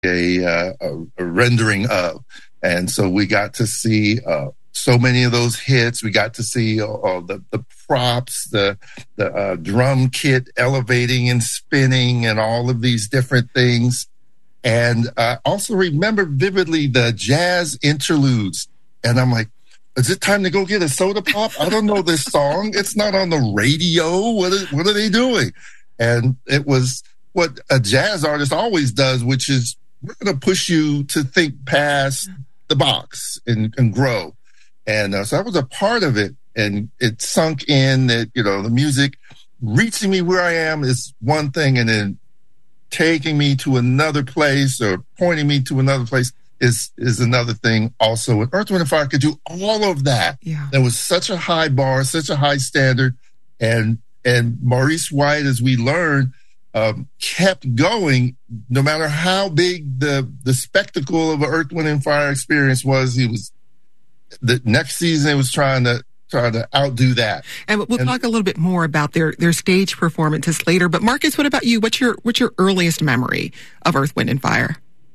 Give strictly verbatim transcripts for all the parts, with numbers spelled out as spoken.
a, uh, a, a rendering of. And so we got to see uh, so many of those hits. We got to see all the, the props, the, the uh, drum kit elevating and spinning and all of these different things. And I also remember vividly the jazz interludes. And I'm like, is it time to go get a soda pop? I don't know this song. It's not on the radio. What are, what are they doing? And it was what a jazz artist always does, which is we're going to push you to think past the box and, and grow. And uh, so that was a part of it. And it sunk in that, you know, the music reaching me where I am is one thing. And then taking me to another place or pointing me to another place is is another thing also. And Earth, Wind and Fire could do all of that. Yeah. There was such a high bar, such a high standard. And and Maurice White, as we learned, um, kept going no matter how big the the spectacle of an Earth, Wind and Fire experience was. He was, the next season, he was trying to trying to outdo that. And we'll and, talk a little bit more about their their stage performances later. But Marcus, what about you? What's your what's your earliest memory of Earth, Wind and Fire?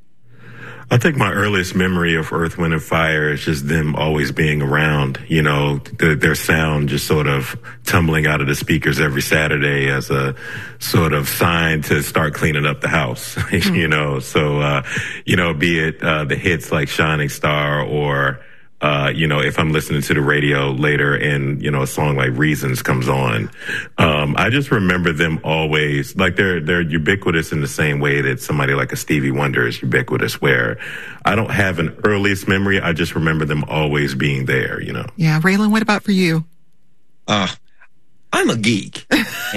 I think my earliest memory of Earth, Wind and Fire is just them always being around, you know, the, their sound just sort of tumbling out of the speakers every Saturday as a sort of sign to start cleaning up the house, mm-hmm. you know, so, uh, you know, be it, uh, the hits like Shining Star or, uh, you know, if I'm listening to the radio later and, you know, a song like Reasons comes on, um, I just remember them always, like they're, they're ubiquitous in the same way that somebody like a Stevie Wonder is ubiquitous, where I don't have an earliest memory. I just remember them always being there, you know? Yeah. Raylan, what about for you? Uh, I'm a geek.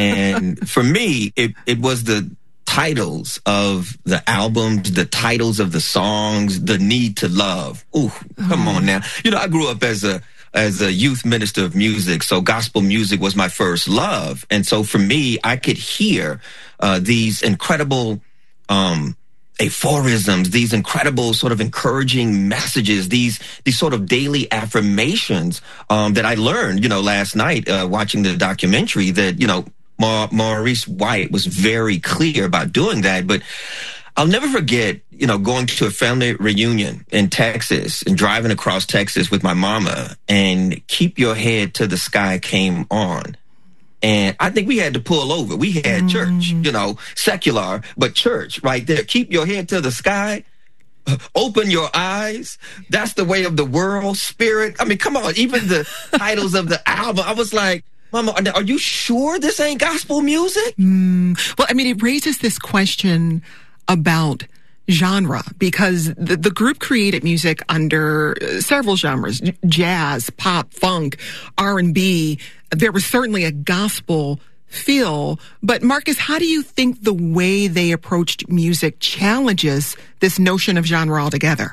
And for me, it, it was the titles of the albums, the titles of the songs, the need to love. Ooh, come on now. You know, I grew up as a as a youth minister of music, so gospel music was my first love. And so for me, I could hear uh, these incredible um, aphorisms, these incredible sort of encouraging messages, these these sort of daily affirmations um, that I learned, you know, last night uh, watching the documentary that, you know, Ma- Maurice White was very clear about doing that. But I'll never forget, you know, going to a family reunion in Texas and driving across Texas with my mama, and Keep Your Head to the Sky came on. And I think we had to pull over. We had mm. church, you know, secular, but church right there. Keep your head to the sky. Open your eyes. That's the way of the world. Spirit. I mean, come on. Even the titles of the album, I was like, Mama, are you sure this ain't gospel music? Mm, well, I mean, it raises this question about genre, because the, the group created music under several genres: jazz, pop, funk, R and B. There was certainly a gospel feel. But Marcus, how do you think the way they approached music challenges this notion of genre altogether?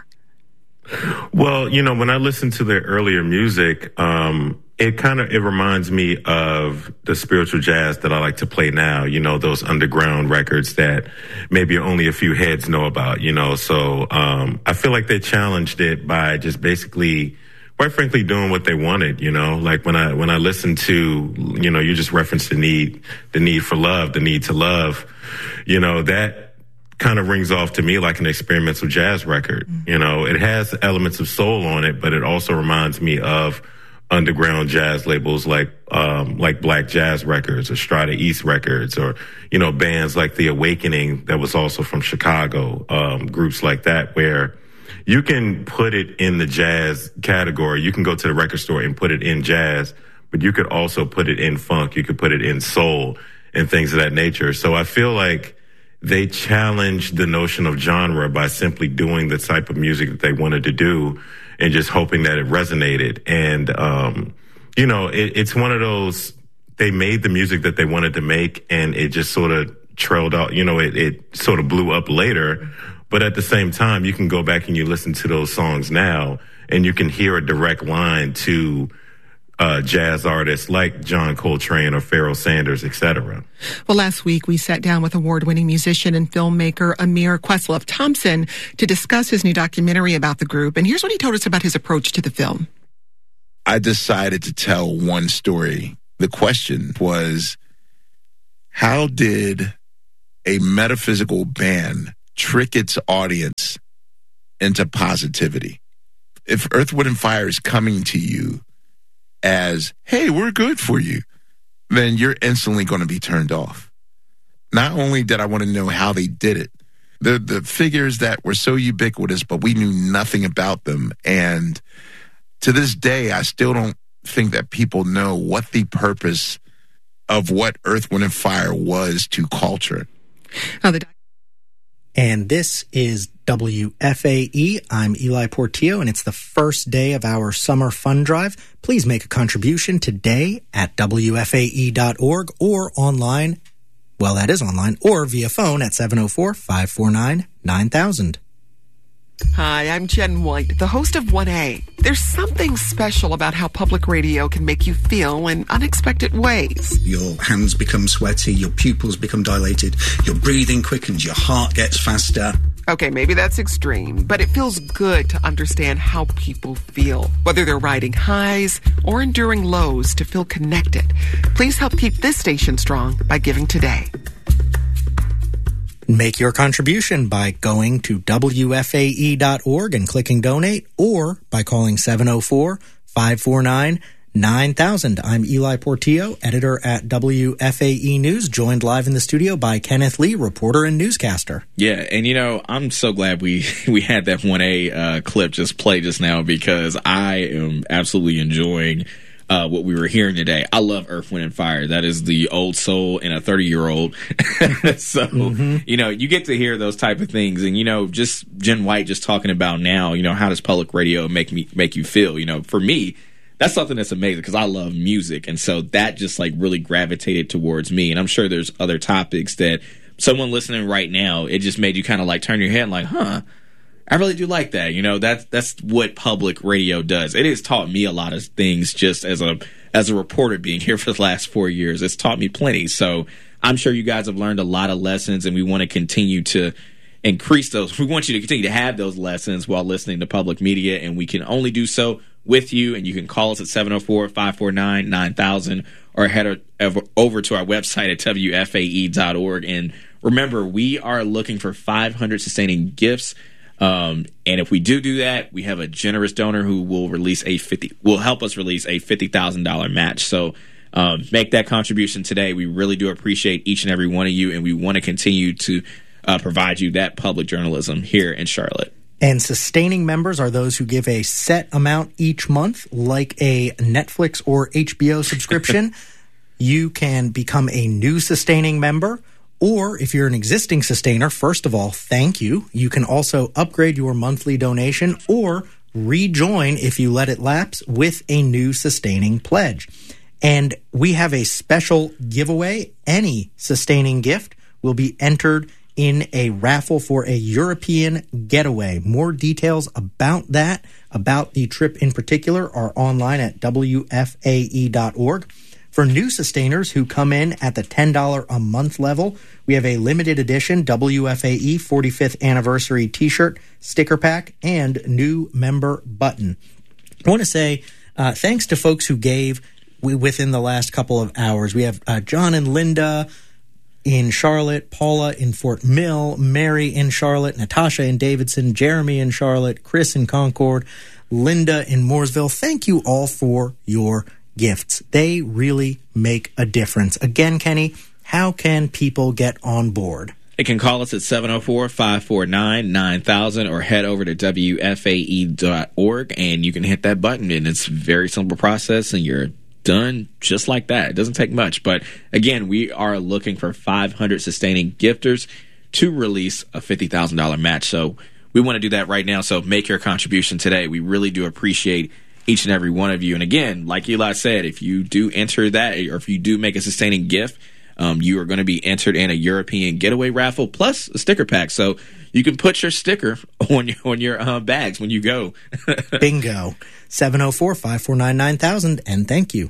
Well, you know, when I listen to their earlier music, um, it kind of, it reminds me of the spiritual jazz that I like to play now, you know, those underground records that maybe only a few heads know about, you know. So, um, I feel like they challenged it by just basically, quite frankly, doing what they wanted, you know. Like when I, when I listen to, you know, you just referenced the need, the need for love, the need to love, you know, that kind of rings off to me like an experimental jazz record. Mm-hmm. You know, it has elements of soul on it, but it also reminds me of underground jazz labels like um like Black Jazz Records or Strata East Records, or, you know, bands like The Awakening that was also from Chicago, um groups like that, where you can put it in the jazz category. You can go to the record store and put it in jazz, but you could also put it in funk, you could put it in soul and things of that nature. So I feel like they challenged the notion of genre by simply doing the type of music that they wanted to do and just hoping that it resonated. And, um, you know, it, it's one of those, they made the music that they wanted to make, and it just sort of trailed out, you know, it, it sort of blew up later. But at the same time, you can go back and you listen to those songs now, and you can hear a direct line to uh, jazz artists like John Coltrane or Pharoah Sanders, et cetera. Well, last week we sat down with award-winning musician and filmmaker Amir Questlove Thompson to discuss his new documentary about the group. And here's what he told us about his approach to the film. I decided to tell one story. The question was, how did a metaphysical band trick its audience into positivity. If Earth, Wind, and Fire is coming to you as, hey, we're good for you, then you're instantly going to be turned off. Not only did I want to know how they did it, the the figures that were so ubiquitous, but we knew nothing about them. And to this day, I still don't think that people know what the purpose of what Earth, Wind, and Fire was to culture. Oh, the And this is W F A E. I'm Eli Portillo, and it's the first day of our summer fund drive. Please make a contribution today at W F A E dot org or online. Well, that is online, or via phone at seven oh four, five four nine, nine thousand. Hi, I'm Jen White, the host of one A. There's something special about how public radio can make you feel in unexpected ways. Your hands become sweaty, your pupils become dilated, your breathing quickens, your heart gets faster. Okay, maybe that's extreme, but it feels good to understand how people feel, whether they're riding highs or enduring lows, to feel connected. Please help keep this station strong by giving today. Make your contribution by going to W F A E dot org and clicking donate, or by calling seven oh four, five four nine, nine thousand. I'm Eli Portillo, editor at W F A E News, joined live in the studio by Kenneth Lee, reporter and newscaster. Yeah, and you know, I'm so glad we, we had that one A uh, clip just play just now, because I am absolutely enjoying Uh, what we were hearing today. I love Earth, Wind, and Fire. That is the old soul in a thirty-year-old. so, mm-hmm. you know, you get to hear those type of things. And, you know, just Jen White just talking about now, you know, how does public radio make me make you feel? You know, for me, that's something that's amazing, because I love music. And so that just, like, really gravitated towards me. And I'm sure there's other topics that someone listening right now, it just made you kind of, like, turn your head and, like, huh, I really do like that. You know, that's that's what public radio does. It has taught me a lot of things just as a as a reporter being here for the last four years. It's taught me plenty. So I'm sure you guys have learned a lot of lessons, and we want to continue to increase those. We want you to continue to have those lessons while listening to public media, and we can only do so with you. And you can call us at seven oh four, five four nine, nine thousand, or head over to our website at W F A E dot org. And remember, we are looking for five hundred sustaining gifts. Um, and if we do do that, we have a generous donor who will release a fifty, will help us release a fifty thousand dollars match. So, um, make that contribution today. We really do appreciate each and every one of you, and we want to continue to uh, provide you that public journalism here in Charlotte. And sustaining members are those who give a set amount each month, like a Netflix or H B O subscription. You can become a new sustaining member. Or if you're an existing sustainer, first of all, thank you. You can also upgrade your monthly donation or rejoin if you let it lapse with a new sustaining pledge. And we have a special giveaway. Any sustaining gift will be entered in a raffle for a European getaway. More details about that, about the trip in particular, are online at W F A E dot org. For new sustainers who come in at the ten dollars a month level, we have a limited edition W F A E forty-fifth anniversary t-shirt, sticker pack, and new member button. I want to say uh, thanks to folks who gave within the last couple of hours. We have uh, John and Linda in Charlotte, Paula in Fort Mill, Mary in Charlotte, Natasha in Davidson, Jeremy in Charlotte, Chris in Concord, Linda in Mooresville. Thank you all for your gifts. They really make a difference. Again, Kenny, how can people get on board? They can call us at seven oh four, five four nine, nine thousand or head over to W F A E dot org and you can hit that button, and it's a very simple process and you're done just like that. It doesn't take much. But again, we are looking for five hundred sustaining gifters to release a fifty thousand dollars match. So we want to do that right now. So make your contribution today. We really do appreciate each and every one of you. And again, like Eli said, if you do enter that, or if you do make a sustaining gift, um, you are going to be entered in a European getaway raffle plus a sticker pack. So you can put your sticker on your, on your uh, bags when you go. Bingo. seven oh four, five four nine, nine thousand, and thank you.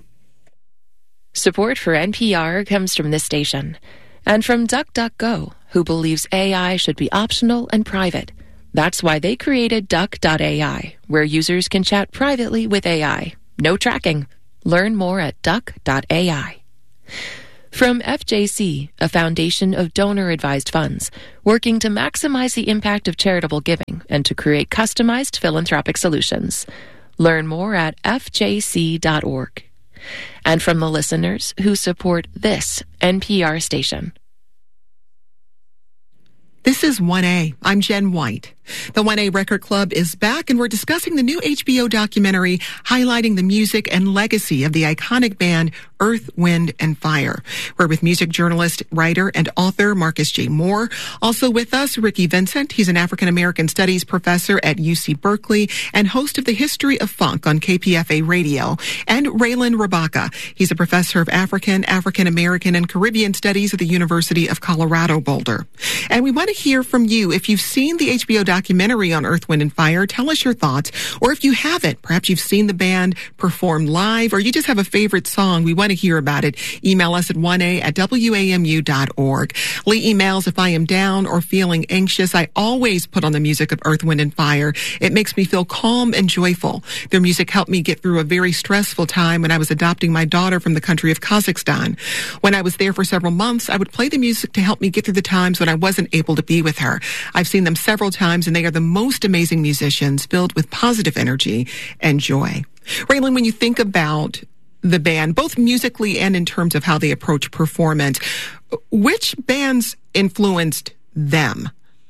Support for N P R comes from this station and from DuckDuckGo, who believes A I should be optional and private. That's why they created Duck dot A I, where users can chat privately with A I. No tracking. Learn more at Duck dot A I. From F J C, a foundation of donor-advised funds, working to maximize the impact of charitable giving and to create customized philanthropic solutions. Learn more at F J C dot org. And from the listeners who support this N P R station. This is one A. I'm Jen White. The one A Record Club is back, and we're discussing the new H B O documentary highlighting the music and legacy of the iconic band Earth, Wind, and Fire. We're with music journalist, writer, and author Marcus J. Moore. Also with us, Ricky Vincent. He's an African-American studies professor at U C Berkeley and host of The History of Funk on K P F A Radio. And Raylan Rabaka. He's a professor of African, African-American, and Caribbean studies at the University of Colorado Boulder. And we want to hear from you. If you've seen the H B O documentary on Earth, Wind, and Fire, tell us your thoughts. Or if you haven't, perhaps you've seen the band perform live, or you just have a favorite song, we want to hear about it. Email us at one A at W A M U dot org. Lee emails, if I am down or feeling anxious, I always put on the music of Earth, Wind, and Fire. It makes me feel calm and joyful. Their music helped me get through a very stressful time when I was adopting my daughter from the country of Kazakhstan. When I was there for several months, I would play the music to help me get through the times when I wasn't able to be with her. I've seen them several times, and they are the most amazing musicians, filled with positive energy and joy. Raylan, when you think about the band, both musically and in terms of how they approach performance, which bands influenced them?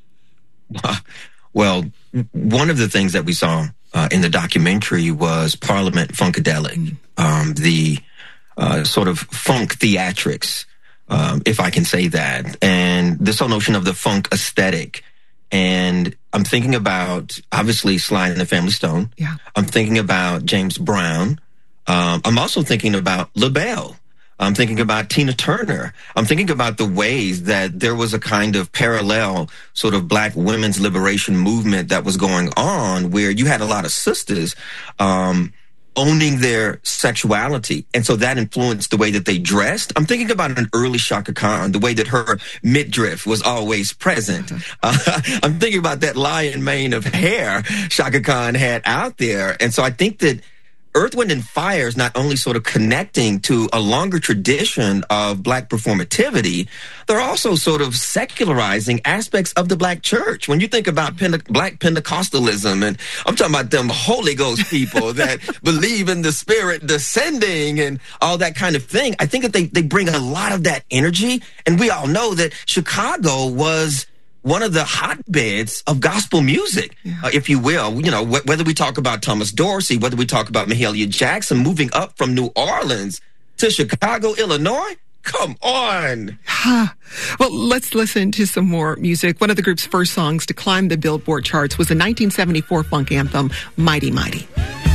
Well, one of the things that we saw uh, in the documentary was Parliament Funkadelic, mm. um, the uh, sort of funk theatrics, um, if I can say that, and this whole notion of the funk aesthetic. And I'm thinking about, obviously, Sly and the Family Stone. Yeah. I'm thinking about James Brown. Um, I'm also thinking about LaBelle. I'm thinking about Tina Turner. I'm thinking about the ways that there was a kind of parallel sort of black women's liberation movement that was going on, where you had a lot of sisters um, owning their sexuality. And so that influenced the way that they dressed. I'm thinking about an early Chaka Khan, the way that her midriff was always present. Uh, I'm thinking about that lion mane of hair Chaka Khan had out there. And so I think that Earth, Wind, and Fire is not only sort of connecting to a longer tradition of black performativity, they're also sort of secularizing aspects of the black church. When you think about Pente- black Pentecostalism, and I'm talking about them Holy Ghost people that believe in the Spirit descending and all that kind of thing, I think that they, they bring a lot of that energy. And we all know that Chicago was one of the hotbeds of gospel music, yeah. uh, if you will. You know, wh- whether we talk about Thomas Dorsey, whether we talk about Mahalia Jackson moving up from New Orleans to Chicago, Illinois. Come on. Well, let's listen to some more music. One of the group's first songs to climb the Billboard charts was the nineteen seventy-four funk anthem, Mighty Mighty.